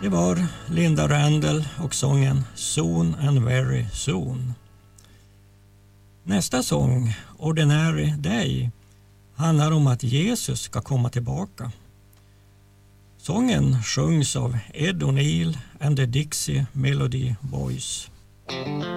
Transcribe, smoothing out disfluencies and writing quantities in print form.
Det var Linda Randall och sången Soon and Very Soon. Nästa sång, Ordinary Day, handlar om att Jesus ska komma tillbaka. Sången sjungs av Ed O'Neill and the Dixie Melody Boys.